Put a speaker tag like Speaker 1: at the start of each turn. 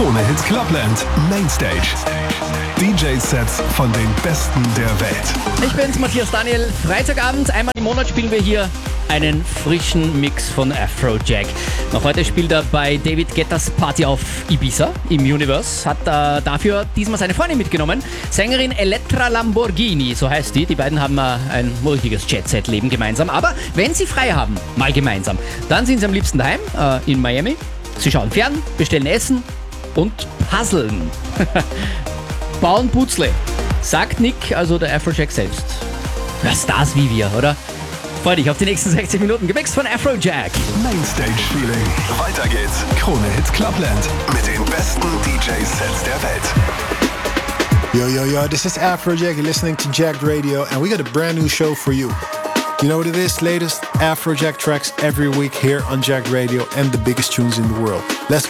Speaker 1: Krone Hits Clubland Mainstage. DJ-Sets von den Besten der Welt.
Speaker 2: Ich bin's, Matthias Daniel. Freitagabend, einmal im Monat spielen wir hier einen frischen Mix von Afrojack. Noch heute spielt er bei David Guettas Party auf Ibiza im Universe. Hat dafür diesmal seine Freundin mitgenommen. Sängerin Elettra Lamborghini, so heißt die. Die beiden haben ein richtiges Jet-Set-Leben gemeinsam. Aber wenn sie frei haben, mal gemeinsam, dann sind sie am liebsten daheim in Miami. Sie schauen fern, bestellen Essen und puzzeln. Bauen Putzle, sagt Nick, also der Afrojack selbst. Ja, Stars wie wir, oder? Freu dich auf die nächsten 60 Minuten, gemixt von Afrojack.
Speaker 1: Mainstage Feeling. Weiter geht's. Krone Hits Clubland mit den besten DJ-Sets der Welt.
Speaker 3: Yo, this is Afrojack. You're listening to Jacked Radio, and we got a brand new show for you. You know what it is? Latest Afrojack tracks every week here on Jacked Radio and the biggest tunes in the world. Let's go.